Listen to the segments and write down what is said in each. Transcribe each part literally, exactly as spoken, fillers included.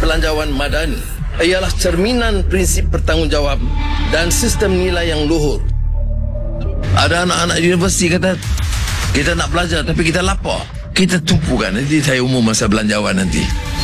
Belanjawan Madani ialah cerminan prinsip bertanggungjawab dan sistem nilai yang luhur. Ada anak-anak universiti kata, kita nak belajar tapi kita lapar. Kita tumpukan nanti saya umum masa belanjawan nanti.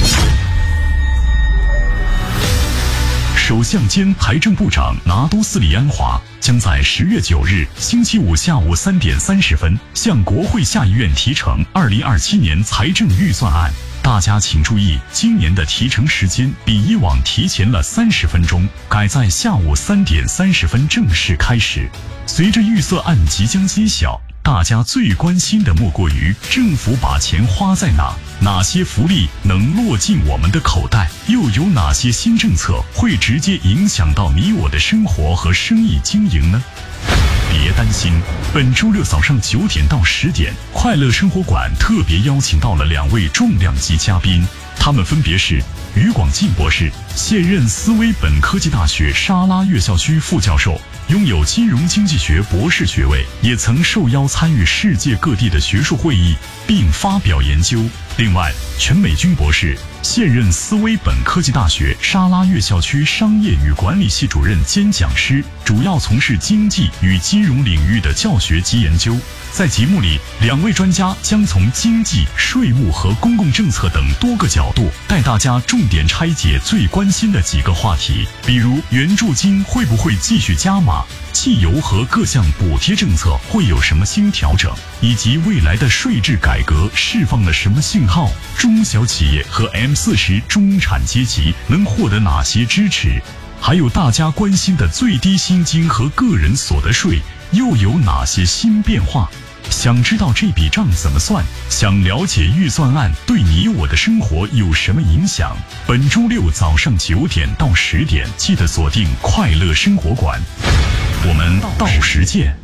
首相兼财政部长拿督斯里安华将在十月九日星期五下午三点三十分向国会下议院提呈二零二七年财政预算案。大家请注意，今年的提呈时间比以往提前了三十分钟，改在下午三点三十分正式开始。随着预算案即将揭晓，大家最关心的莫过于政府把钱花在哪，哪些福利能落进我们的口袋，又有哪些新政策会直接影响到你我的生活和生意经营呢？别担心，本周六早上九点到十点，快乐生活馆特别邀请到了两位重量级嘉宾，他们分别是于广进博士，现任斯威本科技大学沙拉越校区副教授，拥有金融经济学博士学位，也曾受邀参与世界各地的学术会议并发表研究。另外，全美军博士，现任斯威本科技大学沙拉越校区商业与管理系主任兼讲师，主要从事经济与金融领域的教学及研究。在节目里，两位专家将从经济、税务和公共政策等多个角度，带大家重点拆解最关心的几个话题，比如援助金会不会继续加码，汽油和各项补贴政策会有什么新调整，以及未来的税制改革释放了什么信号，中小企业和 M 四十 中产阶级能获得哪些支持，还有大家关心的最低薪金和个人所得税又有哪些新变化。想知道这笔账怎么算，想了解预算案对你我的生活有什么影响，本周六早上九点到十点记得锁定快乐生活馆，我们到时见。